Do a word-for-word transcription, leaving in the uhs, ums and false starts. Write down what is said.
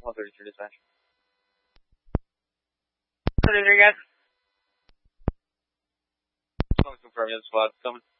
one thirty-three dispatch. thirty-three, guys. Just want to confirm you have squad coming.